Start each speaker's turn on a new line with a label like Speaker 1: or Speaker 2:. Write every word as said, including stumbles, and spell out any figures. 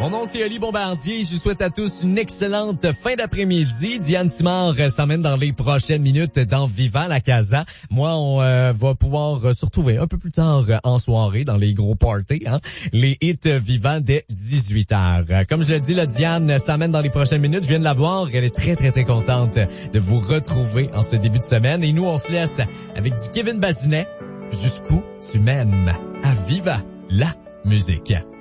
Speaker 1: Mon nom, c'est Oli Bombardier. Je vous souhaite à tous une excellente fin d'après-midi. Diane Simard s'emmène dans les prochaines minutes dans Vivant la Casa. Moi, on euh, va pouvoir se retrouver un peu plus tard en soirée dans les gros parties, hein? Les hits vivants dès dix-huit heures. Comme je l'ai dit, là, Diane s'emmène dans les prochaines minutes. Je viens de la voir. Elle est très, très, très contente de vous retrouver en ce début de semaine. Et nous, on se laisse avec du Kevin Bazinet. Jusqu'où tu m'aimes. À Viva la musique.